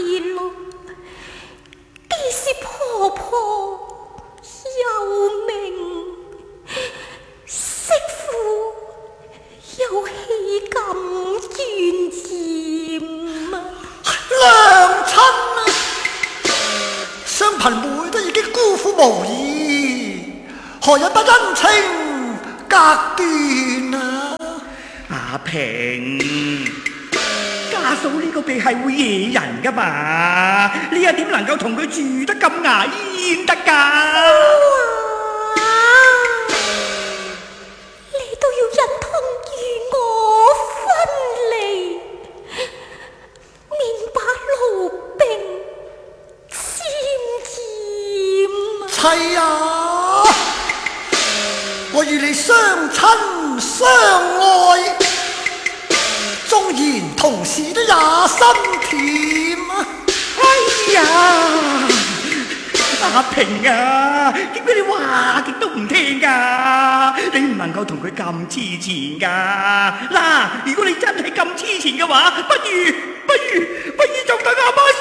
咯，既是婆婆又名，媳婦又豈敢怨嫌啊！ 娘親啊，雙貧妹都已經辜負無義，何有得恩情隔斷啊？ 阿平，家嫂呢個鼻係會惹人噶嘛？你又點能夠同佢住得咁牙煙得噶？ 你都要忍痛與我分離，免把癆病沾染啊！ 妻啊，我與你相親相愛，縱然同時都也心甜啊！ 哎呀，阿平啊，點解你話極都唔聽噶？你唔能夠同佢咁黐纏噶。嗱，如果你真係咁黐纏嘅話，不如就等阿媽